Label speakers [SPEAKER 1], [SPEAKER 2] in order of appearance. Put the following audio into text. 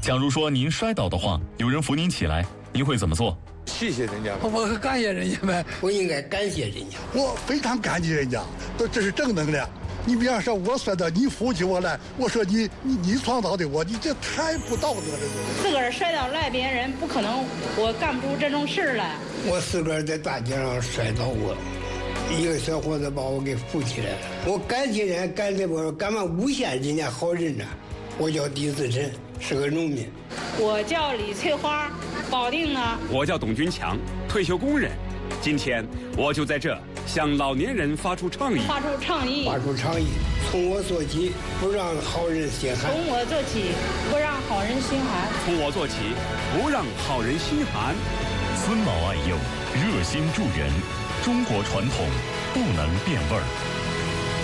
[SPEAKER 1] 假如说您摔倒的话，有人扶您起来，您会怎么做？
[SPEAKER 2] 谢谢人家，
[SPEAKER 3] 我感谢人家呗，
[SPEAKER 4] 我应该感谢人家，
[SPEAKER 5] 我非常感激人家，这是正能量。你比方说，我摔倒，你扶起我来，我说你创造的我，你这太不道德了。
[SPEAKER 6] 自个儿摔倒赖别人，不可能，我干不出这种事来。
[SPEAKER 4] 我自个儿在大街上摔倒过，一个小伙子把我给扶起来了。我感谢人，干嘛诬陷人家好人呢？我叫狄自珍，是个农民。
[SPEAKER 6] 我叫李翠花，保定的。
[SPEAKER 7] 我叫董军强，退休工人。今天我就在这向老年人发出倡议。
[SPEAKER 4] 从我做起，不让好人心寒。
[SPEAKER 6] 从我做起，不让好人心寒。
[SPEAKER 7] 从我做起，不让好人心寒。
[SPEAKER 1] 尊老爱幼，热心助人，中国传统不能变味儿。